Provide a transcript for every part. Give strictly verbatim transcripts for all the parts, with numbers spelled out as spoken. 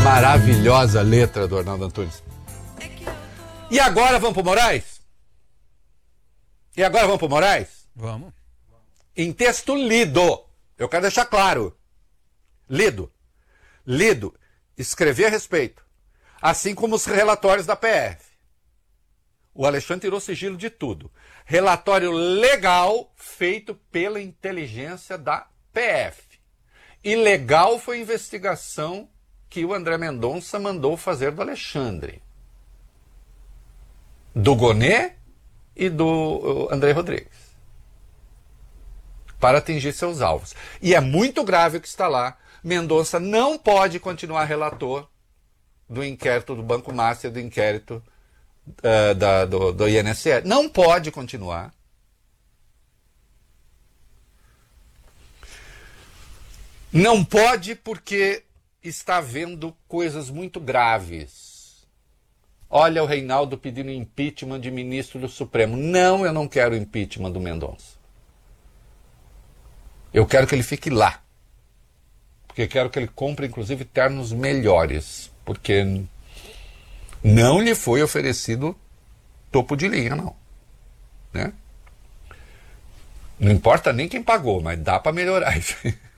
Maravilhosa letra do Arnaldo Antunes. E agora vamos pro Moraes? E agora vamos pro Moraes? Vamos. Em texto lido. Eu quero deixar claro. Lido. Lido. Escrever a respeito. Assim como os relatórios da P F. O Alexandre tirou sigilo de tudo. Relatório legal feito pela inteligência da P F. Ilegal foi a investigação que o André Mendonça mandou fazer do Alexandre. Do Gonê e do André Rodrigues. Para atingir seus alvos. E é muito grave o que está lá. Mendonça não pode continuar relator do inquérito do Banco Master, do inquérito uh, da, do, do I N S S. Não pode continuar. Não pode porque está havendo coisas muito graves. Olha o Reinaldo pedindo impeachment de ministro do Supremo. Não, eu não quero impeachment do Mendonça. Eu quero que ele fique lá. Porque quero que ele compre, inclusive, ternos melhores. Porque não lhe foi oferecido topo de linha, não. Né? Não importa nem quem pagou, mas dá para melhorar isso.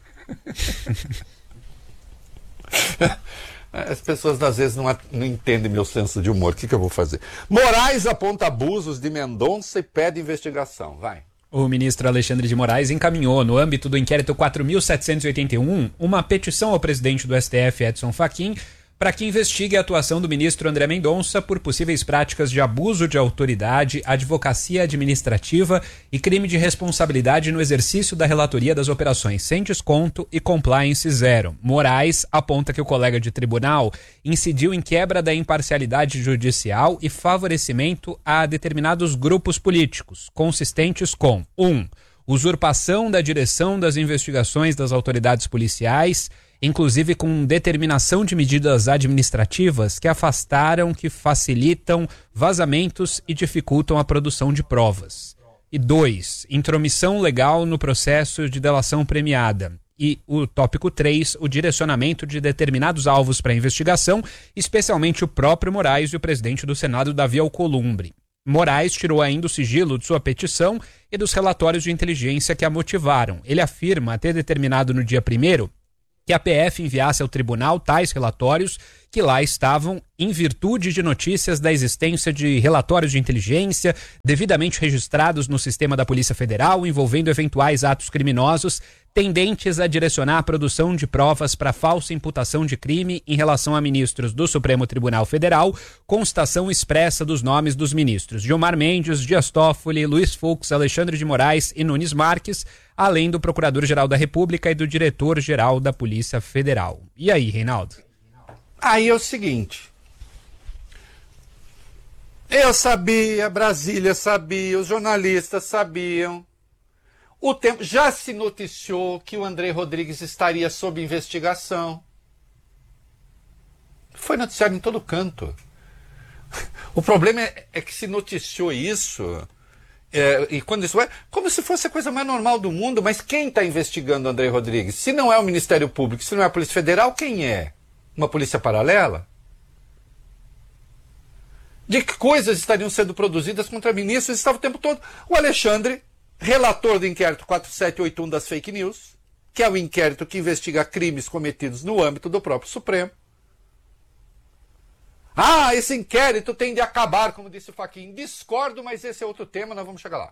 As pessoas às vezes não, não entendem meu senso de humor. O que, que eu vou fazer? Moraes aponta abusos de Mendonça e pede investigação. Vai. O ministro Alexandre de Moraes encaminhou, no âmbito do inquérito quatro mil setecentos e oitenta e um, uma petição ao presidente do S T F, Edson Fachin, para que investigue a atuação do ministro André Mendonça por possíveis práticas de abuso de autoridade, advocacia administrativa e crime de responsabilidade no exercício da relatoria das operações sem desconto e compliance zero. Moraes aponta que o colega de tribunal incidiu em quebra da imparcialidade judicial e favorecimento a determinados grupos políticos, consistentes com um usurpação da direção das investigações das autoridades policiais, inclusive com determinação de medidas administrativas que afastaram, que facilitam vazamentos e dificultam a produção de provas. E dois, intromissão legal no processo de delação premiada. E o tópico três, o direcionamento de determinados alvos para a investigação, especialmente o próprio Moraes e o presidente do Senado, Davi Alcolumbre. Moraes tirou ainda o sigilo de sua petição e dos relatórios de inteligência que a motivaram. Ele afirma ter determinado no dia primeiro que a P F enviasse ao tribunal tais relatórios que lá estavam em virtude de notícias da existência de relatórios de inteligência devidamente registrados no sistema da Polícia Federal envolvendo eventuais atos criminosos tendentes a direcionar a produção de provas para falsa imputação de crime em relação a ministros do Supremo Tribunal Federal, constação expressa dos nomes dos ministros Gilmar Mendes, Dias Toffoli, Luiz Fux, Alexandre de Moraes e Nunes Marques, além do Procurador-Geral da República e do Diretor-Geral da Polícia Federal. E aí, Reinaldo? Aí é o seguinte, eu sabia, Brasília sabia, os jornalistas sabiam, o tempo já se noticiou que o André Rodrigues estaria sob investigação. Foi noticiado em todo canto. O problema é, é que se noticiou isso, é, e quando isso é, como se fosse a coisa mais normal do mundo, mas quem está investigando o André Rodrigues? Se não é o Ministério Público, se não é a Polícia Federal, quem é? Uma polícia paralela? De que coisas estariam sendo produzidas contra ministros? Estava o tempo todo. O Alexandre, relator do inquérito quatro sete oito um das fake news, que é o inquérito que investiga crimes cometidos no âmbito do próprio Supremo. Ah, esse inquérito tem de acabar, como disse o Fachin. Discordo, mas esse é outro tema, nós vamos chegar lá.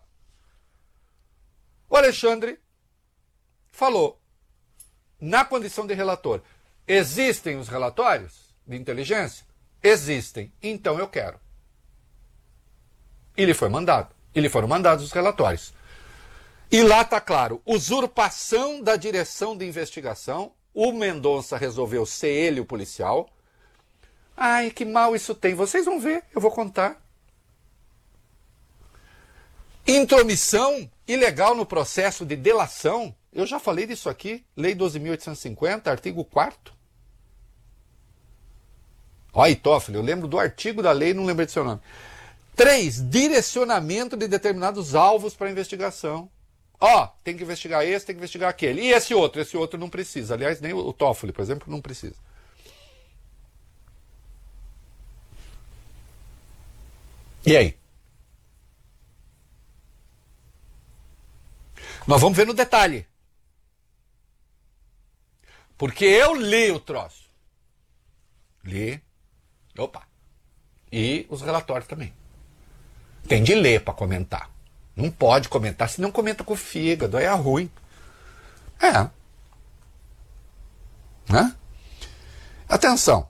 O Alexandre falou, na condição de relator, existem os relatórios de inteligência? Existem. Então eu quero. E lhe foi mandado. E lhe foram mandados os relatórios. E lá está claro, usurpação da direção de investigação. O Mendonça resolveu ser ele o policial. Ai, que mal isso tem. Vocês vão ver, eu vou contar. Intromissão ilegal no processo de delação. Eu já falei disso aqui. Lei doze mil oitocentos e cinquenta, artigo quarto. Olha, Toffoli, eu lembro do artigo da lei, não lembro de seu nome. Três, direcionamento de determinados alvos para investigação. Ó, tem que investigar esse, tem que investigar aquele. E esse outro? Esse outro não precisa. Aliás, nem o Toffoli, por exemplo, não precisa. E aí? Nós vamos ver no detalhe. Porque eu li o troço. Li. Opa. E os relatórios também. Tem de ler para comentar. Não pode comentar, senão comenta com o fígado, aí é ruim. É. Né? Atenção.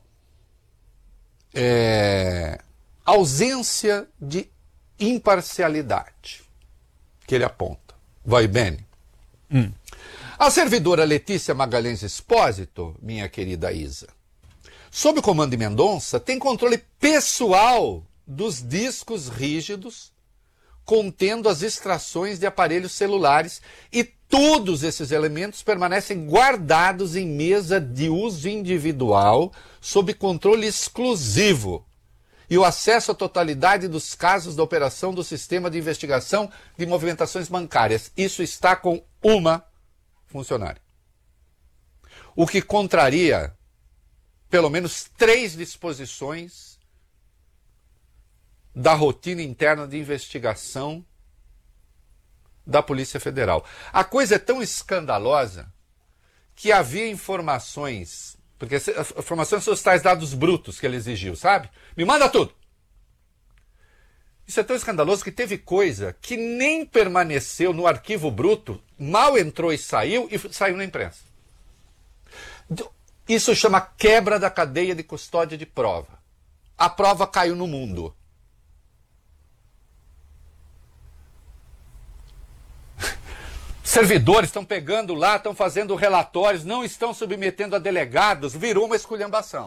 É... Ausência de imparcialidade que ele aponta. Vai bem. Hum. A servidora Letícia Magalhães Espósito, minha querida Isa, sob o comando de Mendonça, tem controle pessoal dos discos rígidos contendo as extrações de aparelhos celulares e todos esses elementos permanecem guardados em mesa de uso individual sob controle exclusivo e o acesso à totalidade dos casos da operação do sistema de investigação de movimentações bancárias. Isso está com uma funcionária. O que contraria pelo menos três disposições da rotina interna de investigação da Polícia Federal. A coisa é tão escandalosa que havia informações, porque as informações são os tais dados brutos que ele exigiu, sabe? Me manda tudo. Isso é tão escandaloso que teve coisa que nem permaneceu no arquivo bruto, mal entrou e saiu, e saiu na imprensa. Isso chama quebra da cadeia de custódia de prova. A prova caiu no mundo. Servidores estão pegando lá, estão fazendo relatórios, não estão submetendo a delegados, virou uma esculhambação.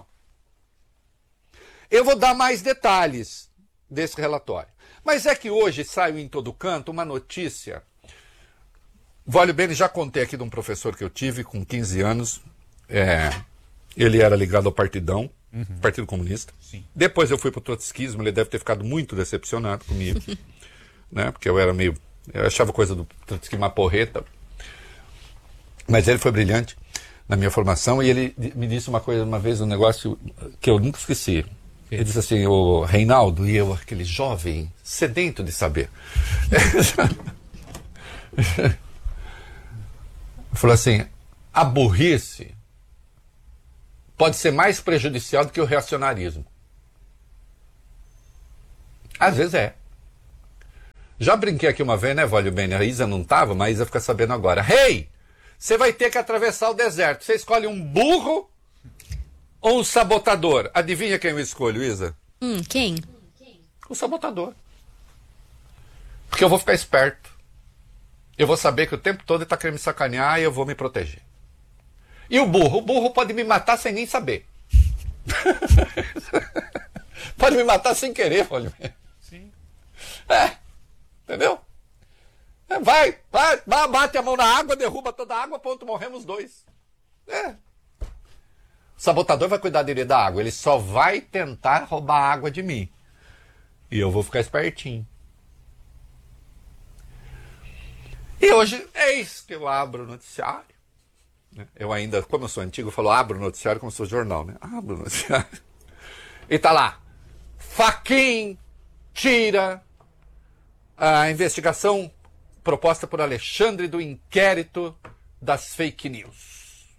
Eu vou dar mais detalhes desse relatório. Mas é que hoje saiu em todo canto uma notícia. Vale bem, já contei aqui de um professor que eu tive com quinze anos. É, ele era ligado ao Partidão, uhum. Partido Comunista. Sim. Depois eu fui para o trotskismo, ele deve ter ficado muito decepcionado comigo. Né, porque eu era meio... Eu achava coisa do Trotsky uma porreta. Mas ele foi brilhante na minha formação e ele me disse uma coisa uma vez, um negócio que eu nunca esqueci. Ele disse assim, o Reinaldo, e eu, aquele jovem sedento de saber. Falou assim, a burrice pode ser mais prejudicial do que o reacionarismo. Às vezes é. Já brinquei aqui uma vez, né, Vólio Bene? A Isa não estava, mas a Isa fica sabendo agora. Hey, você vai ter que atravessar o deserto. Você escolhe um burro ou um sabotador? Adivinha quem eu escolho, Isa? Hum, quem? O sabotador. Porque eu vou ficar esperto. Eu vou saber que o tempo todo ele está querendo me sacanear e eu vou me proteger. E o burro? O burro pode me matar sem nem saber. Pode me matar sem querer, Vólio Bene. Sim. É. Entendeu? Vai, vai, vai, bate a mão na água, derruba toda a água, ponto, morremos dois. É. O sabotador vai cuidar dele da água, ele só vai tentar roubar a água de mim. E eu vou ficar espertinho. E hoje, eis que eu abro o noticiário. Eu ainda, como eu sou antigo, eu falo abro o noticiário como se fosse jornal, né? Abro o noticiário. E tá lá. Fachin tira a investigação proposta por Alexandre do inquérito das fake news.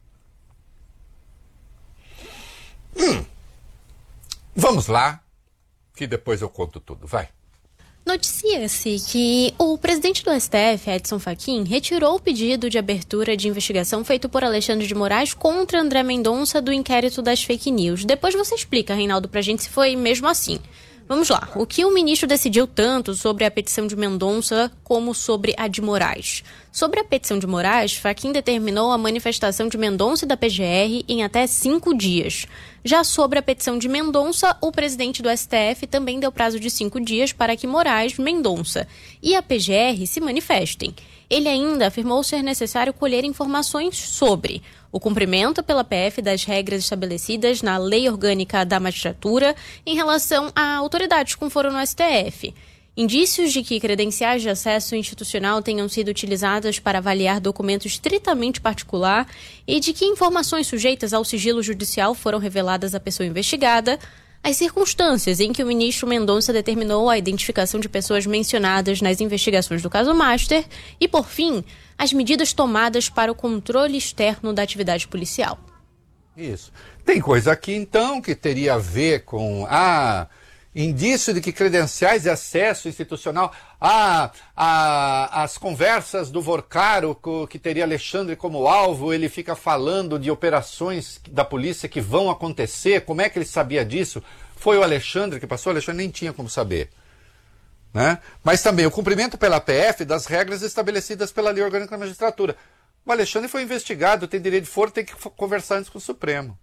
Hum. Vamos lá, que depois eu conto tudo. Vai. Noticia-se que o presidente do S T F, Edson Fachin, retirou o pedido de abertura de investigação feito por Alexandre de Moraes contra André Mendonça do inquérito das fake news. Depois você explica, Reinaldo, pra gente se foi mesmo assim. Vamos lá. O que o ministro decidiu tanto sobre a petição de Mendonça como sobre a de Moraes? Sobre a petição de Moraes, Fachin determinou a manifestação de Mendonça e da P G R em até cinco dias. Já sobre a petição de Mendonça, o presidente do S T F também deu prazo de cinco dias para que Moraes, Mendonça e a P G R se manifestem. Ele ainda afirmou ser necessário colher informações sobre o cumprimento pela P F das regras estabelecidas na Lei Orgânica da Magistratura em relação a autoridades com foro no S T F. Indícios de que credenciais de acesso institucional tenham sido utilizadas para avaliar documento estritamente particular e de que informações sujeitas ao sigilo judicial foram reveladas à pessoa investigada, as circunstâncias em que o ministro Mendonça determinou a identificação de pessoas mencionadas nas investigações do caso Master e, por fim, as medidas tomadas para o controle externo da atividade policial. Isso. Tem coisa aqui, então, que teria a ver com ah, indício de que credenciais de acesso institucional, ah, ah, as conversas do Vorcaro, que teria Alexandre como alvo, ele fica falando de operações da polícia que vão acontecer, como é que ele sabia disso? Foi o Alexandre que passou, o Alexandre nem tinha como saber. Né? Mas também o cumprimento pela P F das regras estabelecidas pela Lei Orgânica da Magistratura. O Alexandre foi investigado, tem direito de foro, tem que conversar antes com o Supremo.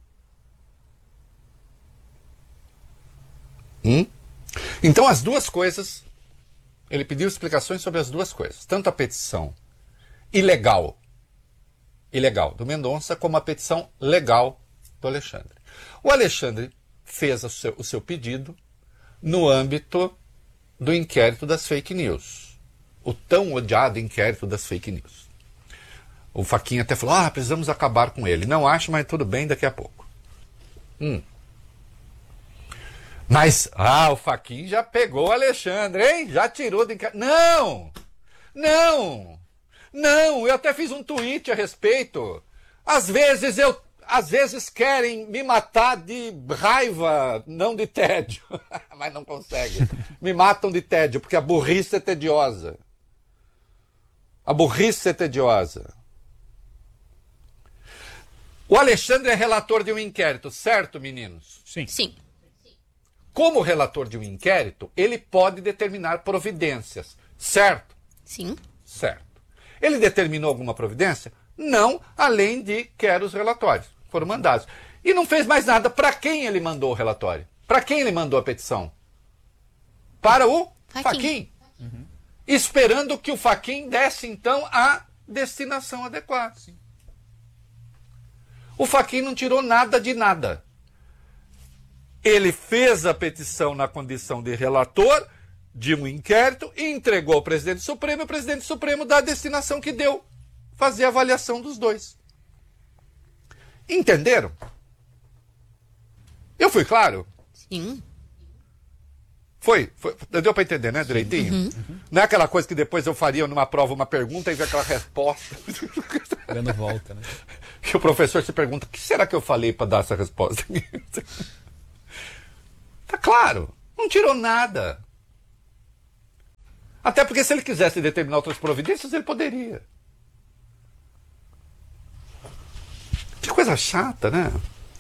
Hum? Então as duas coisas, ele pediu explicações sobre as duas coisas, tanto a petição ilegal, ilegal do Mendonça, como a petição legal do Alexandre. O Alexandre fez o seu, o seu pedido no âmbito do inquérito das fake news, o tão odiado inquérito das fake news. O Fachin até falou, ah, precisamos acabar com ele. Não acho, mas tudo bem, daqui a pouco. Hum. Mas, ah, o Fachin já pegou o Alexandre, hein? Já tirou do inquérito. Não! Não! Não! Eu até fiz um tweet a respeito. Às vezes eu... Às vezes querem me matar de raiva, não de tédio. Mas não conseguem. Me matam de tédio, porque a burrice é tediosa. A burrice é tediosa. O Alexandre é relator de um inquérito, certo, meninos? Sim. Sim. Como relator de um inquérito, ele pode determinar providências, certo? Sim. Certo. Ele determinou alguma providência? Não, além de quer os relatórios. Foram mandados. E não fez mais nada. Para quem ele mandou o relatório? Para quem ele mandou a petição? Para o Fachin. Fachin. Uhum. Esperando que o Fachin desse, então, a destinação adequada. Sim. O Fachin não tirou nada de nada. Ele fez a petição na condição de relator de um inquérito e entregou ao presidente Supremo, e o presidente Supremo dá a destinação que deu. Fazer a avaliação dos dois. Entenderam? Eu fui claro? Sim. Foi? Foi deu para entender, né, direitinho? Uhum. Uhum. Não é aquela coisa que depois eu faria numa prova uma pergunta e ver aquela resposta. Dando volta, né? Que o professor se pergunta, o que será que eu falei para dar essa resposta? Tá claro, não tirou nada. Até porque se ele quisesse determinar outras providências, ele poderia. Que coisa chata, né?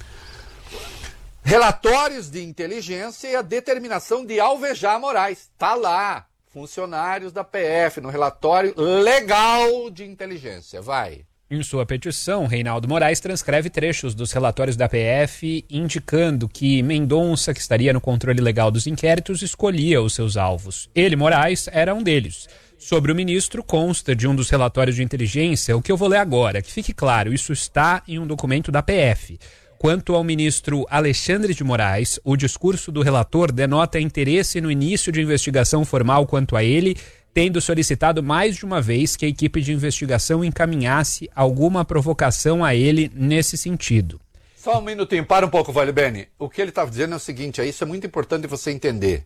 Relatórios de inteligência e a determinação de alvejar Moraes. Tá lá, funcionários da P F, no relatório legal de inteligência. Vai. Em sua petição, Reinaldo Moraes transcreve trechos dos relatórios da P F, indicando que Mendonça, que estaria no controle legal dos inquéritos, escolhia os seus alvos. Ele, Moraes, era um deles. Sobre o ministro, consta de um dos relatórios de inteligência, o que eu vou ler agora. Que fique claro, isso está em um documento da P F. Quanto ao ministro Alexandre de Moraes, o discurso do relator denota interesse no início de investigação formal quanto a ele, tendo solicitado mais de uma vez que a equipe de investigação encaminhasse alguma provocação a ele nesse sentido. Só um minutinho, para um pouco, Vale Bene. O que ele estava dizendo é o seguinte, isso é muito importante você entender.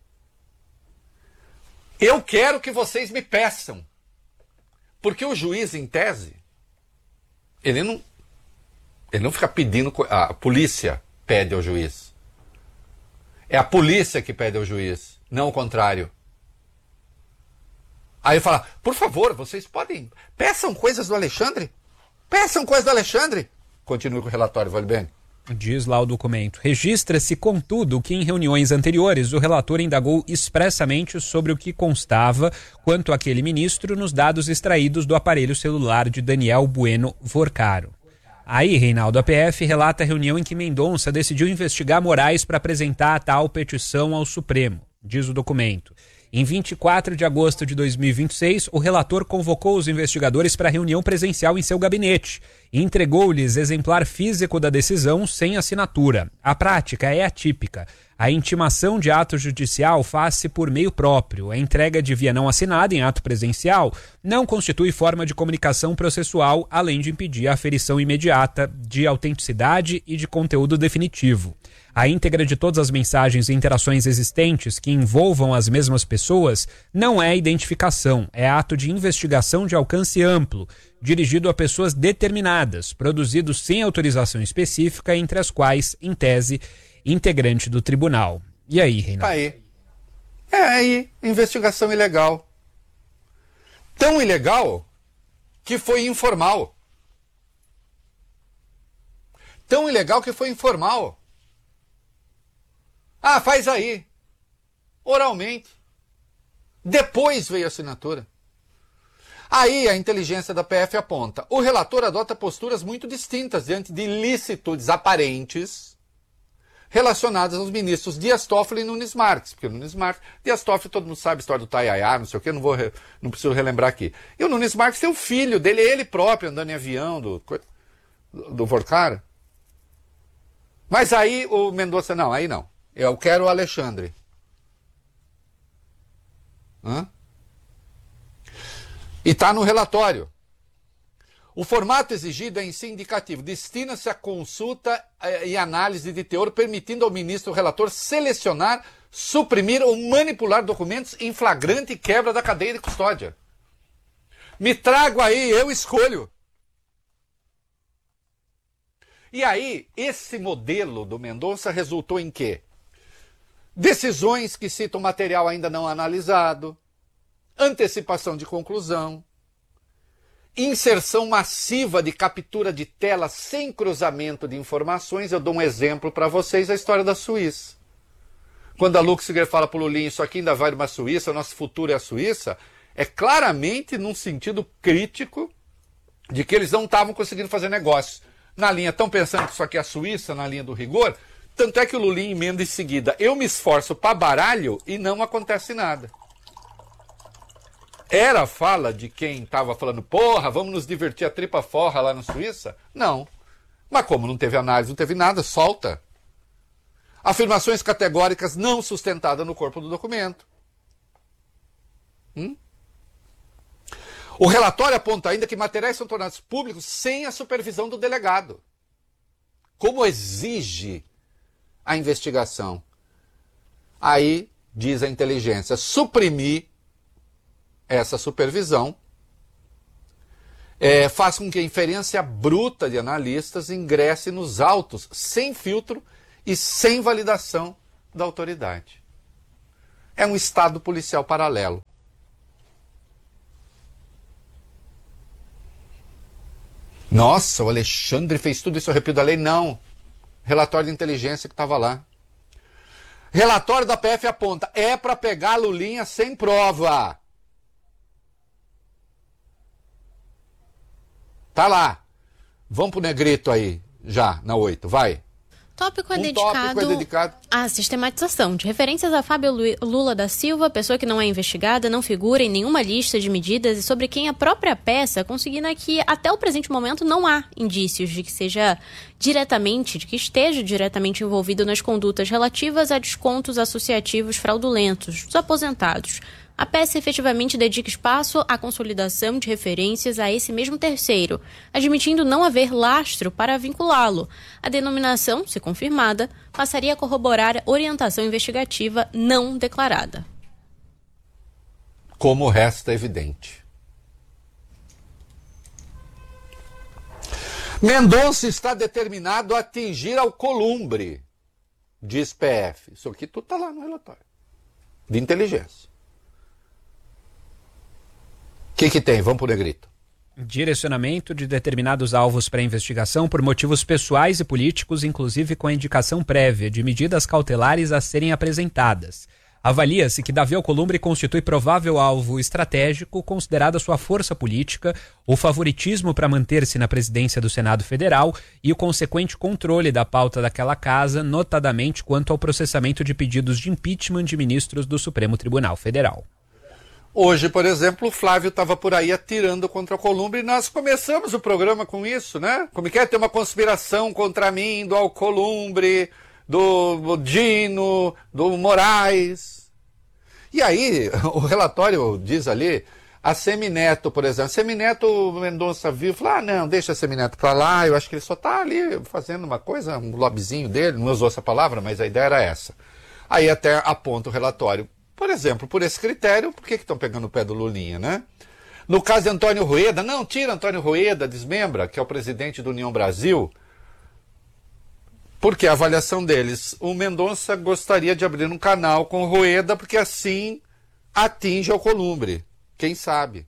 Eu quero que vocês me peçam. Porque o juiz, em tese, ele não, ele não fica pedindo... A polícia pede ao juiz. É a polícia que pede ao juiz, não o contrário. Aí fala, por favor, vocês podem... Peçam coisas do Alexandre. Peçam coisas do Alexandre. Continue com o relatório, Vale Bene. Diz lá o documento. Registra-se, contudo, que em reuniões anteriores o relator indagou expressamente sobre o que constava quanto àquele ministro nos dados extraídos do aparelho celular de Daniel Bueno Vorcaro. Aí, Reinaldo, a P F relata a reunião em que Mendonça decidiu investigar Moraes para apresentar a tal petição ao Supremo. Diz o documento. Em vinte e quatro de agosto de dois mil e vinte e seis, o relator convocou os investigadores para reunião presencial em seu gabinete e entregou-lhes exemplar físico da decisão sem assinatura. A prática é atípica. A intimação de ato judicial faz-se por meio próprio. A entrega de via não assinada em ato presencial não constitui forma de comunicação processual, além de impedir a aferição imediata de autenticidade e de conteúdo definitivo. A íntegra de todas as mensagens e interações existentes que envolvam as mesmas pessoas não é identificação, é ato de investigação de alcance amplo, dirigido a pessoas determinadas, produzido sem autorização específica, entre as quais, em tese, integrante do tribunal. E aí, Reinaldo? Aí. É aí, investigação ilegal. Tão ilegal que foi informal. Tão ilegal que foi informal. Ah, faz aí. Oralmente. Depois veio a assinatura. Aí a inteligência da P F aponta. O relator adota posturas muito distintas diante de ilicitudes aparentes relacionadas aos ministros Dias Toffoli e Nunes Marques. Porque o Nunes Marques... Dias Toffoli, todo mundo sabe a história do Taiaiá, não sei o quê, não, vou re, não preciso relembrar aqui. E o Nunes Marques tem o filho dele, ele próprio, andando em avião, do, do Vorcara. Mas aí o Mendonça, não, aí não. Eu quero o Alexandre. Hã? E está no relatório. O formato exigido é em si indicativo. Destina-se a consulta e análise de teor, permitindo ao ministro relator selecionar, suprimir ou manipular documentos em flagrante quebra da cadeia de custódia. Me trago aí, eu escolho. E aí, esse modelo do Mendonça resultou em quê? Decisões que citam material ainda não analisado, antecipação de conclusão, inserção massiva de captura de tela sem cruzamento de informações. Eu dou um exemplo para vocês, a história da Suíça. Quando a Luxinger fala para o Lulinha, isso aqui ainda vai numa Suíça, nosso futuro é a Suíça, é claramente num sentido crítico de que eles não estavam conseguindo fazer negócio. Na linha, estão pensando que isso aqui é a Suíça, na linha do rigor? Tanto é que o Lulinha emenda em seguida, eu me esforço para baralho e não acontece nada. Era a fala de quem estava falando, porra, vamos nos divertir a tripa forra lá na Suíça? Não. Mas como não teve análise, não teve nada, solta. Afirmações categóricas não sustentadas no corpo do documento. Hum? O relatório aponta ainda que materiais são tornados públicos sem a supervisão do delegado. Como exige a investigação? Aí, diz a inteligência, suprimir essa supervisão é, faz com que a inferência bruta de analistas ingresse nos autos sem filtro e sem validação da autoridade. É um estado policial paralelo. Nossa, o Alexandre fez tudo isso, arrepio da lei? Não. Relatório de inteligência que estava lá. Relatório da P F aponta, é para pegar Lulinha sem prova. Tá lá. Vamos pro negrito aí, já, na oito, vai. Tópico é, um dedicado tópico é dedicado à sistematização de referências a Fábio Lula da Silva, pessoa que não é investigada, não figura em nenhuma lista de medidas e sobre quem a própria peça consigna que até o presente momento não há indícios de que seja diretamente, de que esteja diretamente envolvido nas condutas relativas a descontos associativos fraudulentos dos aposentados. A peça efetivamente dedica espaço à consolidação de referências a esse mesmo terceiro, admitindo não haver lastro para vinculá-lo. A denominação, se confirmada, passaria a corroborar orientação investigativa não declarada. Como resta evidente. Mendonça está determinado a atingir Alcolumbre, diz P F. Isso aqui tudo está lá no relatório de inteligência. O que que tem? Vamos pro negrito. Direcionamento de determinados alvos para investigação por motivos pessoais e políticos, inclusive com a indicação prévia de medidas cautelares a serem apresentadas. Avalia-se que Davi Alcolumbre constitui provável alvo estratégico, considerada sua força política, o favoritismo para manter-se na presidência do Senado Federal e o consequente controle da pauta daquela casa, notadamente quanto ao processamento de pedidos de impeachment de ministros do Supremo Tribunal Federal. Hoje, por exemplo, o Flávio estava por aí atirando contra o Alcolumbre e nós começamos o programa com isso, né? Como que é ter uma conspiração contra mim, do Alcolumbre, do Dino, do Moraes. E aí, o relatório diz ali, A Semineto, por exemplo. Semineto, o Mendonça viu e falou, ah, não, deixa a Semineto pra lá, eu acho que ele só tá ali fazendo uma coisa, um lobbyzinho dele, não usou essa palavra, mas a ideia era essa. Aí até aponta o relatório. Por exemplo, por esse critério, por que estão pegando o pé do Lulinha, né? No caso de Antônio Rueda, não, tira Antônio Rueda, desmembra, que é o presidente do União Brasil, porque a avaliação deles, o Mendonça gostaria de abrir um canal com o Rueda, porque assim atinge Alcolumbre. Quem sabe?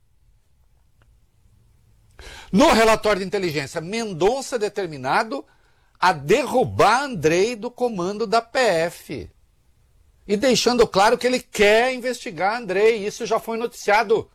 No relatório de inteligência, Mendonça determinado a derrubar Andrei do comando da P F. E deixando claro que ele quer investigar Andrei. Isso já foi noticiado.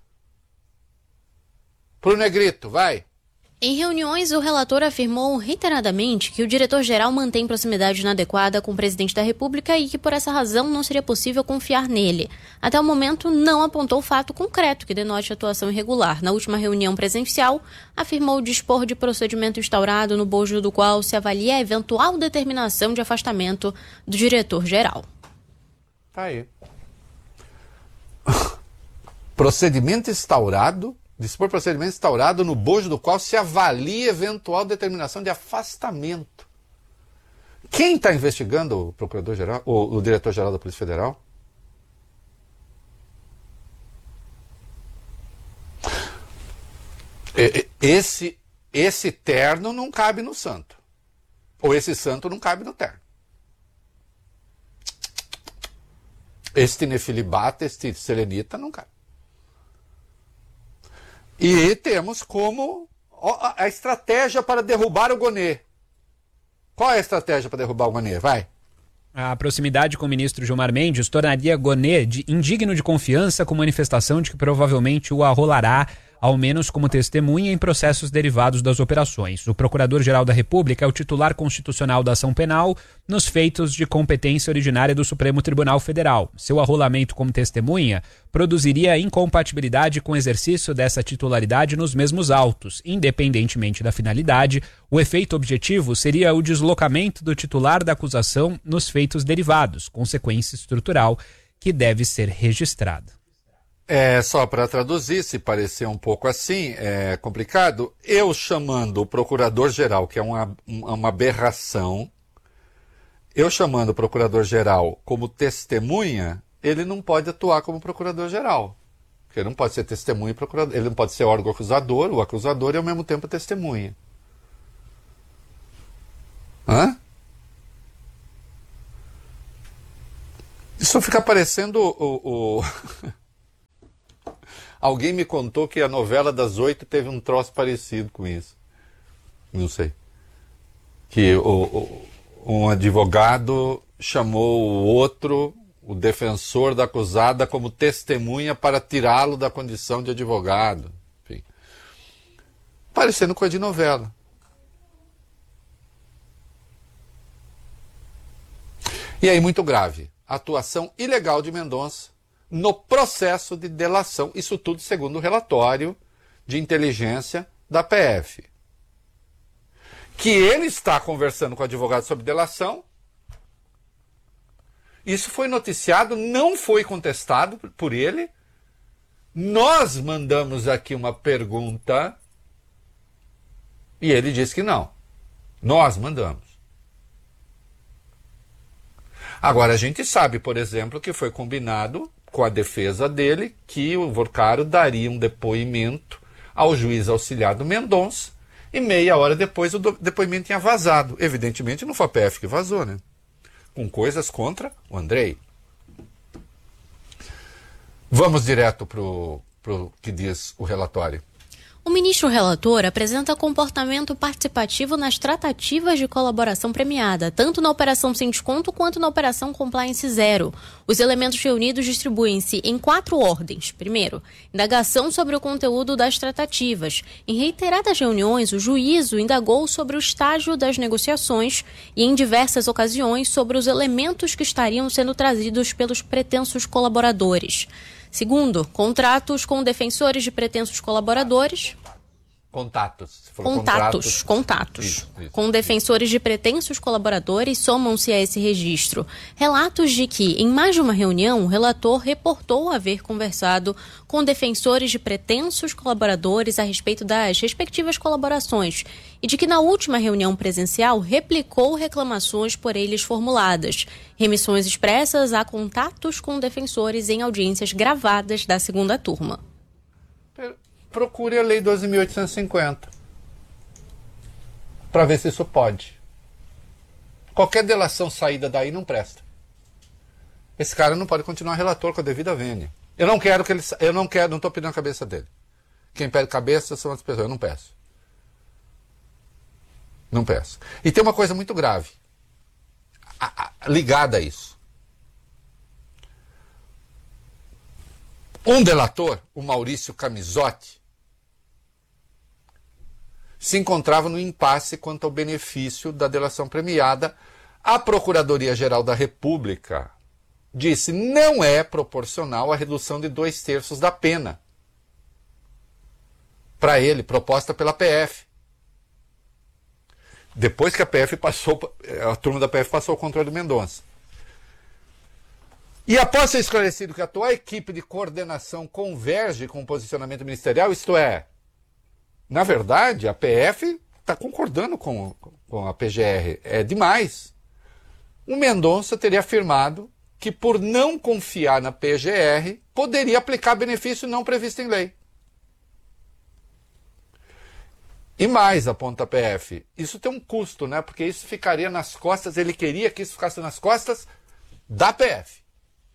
Pro Negrito, vai. Em reuniões, o relator afirmou reiteradamente que o diretor-geral mantém proximidade inadequada com o presidente da República e que, por essa razão, não seria possível confiar nele. Até o momento, não apontou fato concreto que denote atuação irregular. Na última reunião presencial, afirmou dispor de procedimento instaurado no bojo do qual se avalia a eventual determinação de afastamento do diretor-geral. Tá aí. Procedimento instaurado... dispor procedimento instaurado no bojo do qual se avalia eventual determinação de afastamento. Quem está investigando o procurador-geral, o, o diretor-geral da Polícia Federal? Esse, esse terno não cabe no santo. Ou esse santo não cabe no terno. Este nefilibata, este selenita não cabe. E temos como a estratégia para derrubar o Gonê. Qual é a estratégia para derrubar o Gonê? Vai. A proximidade com o ministro Gilmar Mendes tornaria Gonê de indigno de confiança, com manifestação de que provavelmente o arrolará, ao menos como testemunha em processos derivados das operações. O Procurador-Geral da República é o titular constitucional da ação penal nos feitos de competência originária do Supremo Tribunal Federal. Seu arrolamento como testemunha produziria incompatibilidade com o exercício dessa titularidade nos mesmos autos. Independentemente da finalidade, o efeito objetivo seria o deslocamento do titular da acusação nos feitos derivados, consequência estrutural que deve ser registrada. É, só para traduzir, se parecer um pouco assim, é complicado, eu chamando o procurador-geral, que é uma, uma aberração, eu chamando o procurador-geral como testemunha, ele não pode atuar como procurador-geral. Porque ele não pode ser testemunha e procurador, ele não pode ser órgão acusador, o acusador e ao mesmo tempo testemunha. Hã? Isso fica parecendo o... o... Alguém me contou que a novela das oito teve um troço parecido com isso. Não sei. Que o, o, um advogado chamou o outro, o defensor da acusada, como testemunha para tirá-lo da condição de advogado. Enfim. Parecendo coisa de novela. E aí, muito grave. Atuação ilegal de Mendonça no processo de delação. Isso tudo segundo o relatório de inteligência da P F. Que ele está conversando com o advogado sobre delação. Isso foi noticiado, não foi contestado por ele. Nós mandamos aqui uma pergunta e ele disse que não. Nós mandamos. Agora, a gente sabe, por exemplo, que foi combinado com a defesa dele, que o Vorcaro daria um depoimento ao juiz auxiliar Mendonça, e meia hora depois o depoimento tinha vazado. Evidentemente não foi a P F que vazou, né? Com coisas contra o Andrei. Vamos direto para o que diz o relatório. O ministro relator apresenta comportamento participativo nas tratativas de colaboração premiada, tanto na Operação Sem Desconto quanto na Operação Compliance Zero. Os elementos reunidos distribuem-se em quatro ordens. Primeiro, indagação sobre o conteúdo das tratativas. Em reiteradas reuniões, o juízo indagou sobre o estágio das negociações e, em diversas ocasiões, sobre os elementos que estariam sendo trazidos pelos pretensos colaboradores. Segundo, contratos com defensores de pretensos colaboradores. Contatos. Você falou Contatos, contratos. contatos. Isso, isso, com defensores de pretensos colaboradores somam-se a esse registro relatos de que, em mais de uma reunião, o relator reportou haver conversado com defensores de pretensos colaboradores a respeito das respectivas colaborações e de que, na última reunião presencial, replicou reclamações por eles formuladas, remissões expressas a contatos com defensores em audiências gravadas da segunda turma. Procure a Lei doze mil oitocentos e cinquenta para ver se isso pode. Qualquer delação saída daí não presta. Esse cara não pode continuar relator com a devida vênia. Eu não quero que ele... Eu não quero, não estou pedindo a cabeça dele. Quem pede cabeça são as pessoas. Eu não peço. Não peço. E tem uma coisa muito grave a, a, ligada a isso. Um delator, o Maurício Camisotti, se encontrava no impasse quanto ao benefício da delação premiada. A Procuradoria-Geral da República disse não é proporcional à redução de dois terços da pena para ele, proposta pela P F. Depois que a P F passou, a turma da P F passou o controle do Mendonça. E após ser esclarecido que a atual equipe de coordenação converge com o posicionamento ministerial, isto é, na verdade, a P F está concordando com, com a P G R, é demais. O Mendonça teria afirmado que, por não confiar na P G R, poderia aplicar benefício não previsto em lei. E mais, aponta a P F, isso tem um custo, né? Porque isso ficaria nas costas, ele queria que isso ficasse nas costas da P F.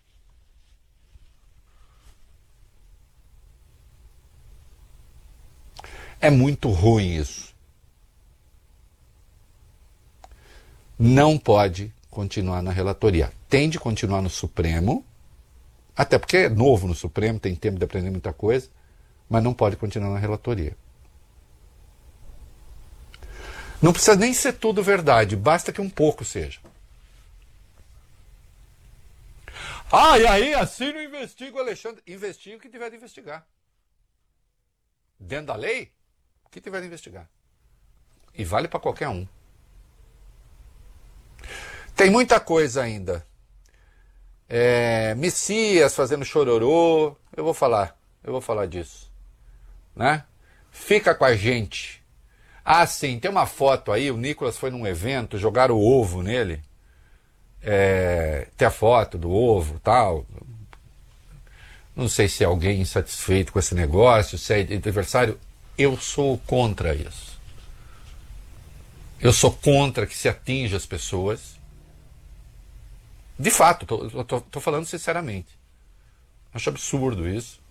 É muito ruim isso. Não pode continuar na relatoria. Tem de continuar no Supremo, até porque é novo no Supremo, tem tempo de aprender muita coisa, mas não pode continuar na relatoria. Não precisa nem ser tudo verdade, basta que um pouco seja. Ah, e aí assim não investiga o Alexandre. Investiga o que tiver de investigar. Dentro da lei, o que tiver de investigar. E vale para qualquer um. Tem muita coisa ainda. É, Messias fazendo chororô. Eu vou falar. Eu vou falar disso. Né? Fica com a gente. Ah, sim, tem uma foto aí. O Nicolas foi num evento, jogaram o ovo nele. É, tem a foto do ovo e tal. Não sei se é alguém insatisfeito com esse negócio, se é adversário. Eu sou contra isso. Eu sou contra que se atinja as pessoas. De fato, tô, tô, tô falando sinceramente. Acho absurdo isso.